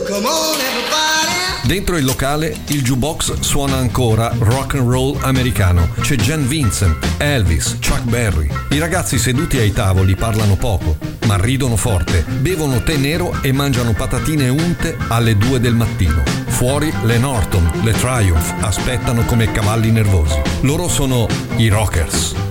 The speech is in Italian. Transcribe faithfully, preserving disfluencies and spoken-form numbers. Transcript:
Come on everybody. Dentro il locale il jukebox suona ancora rock and roll americano. C'è Jan Vincent, Elvis, Chuck Berry. I ragazzi seduti ai tavoli parlano poco, ma ridono forte, bevono tè nero e mangiano patatine unte alle due del mattino. Fuori le Norton, le Triumph aspettano come cavalli nervosi. Loro sono i Rockers.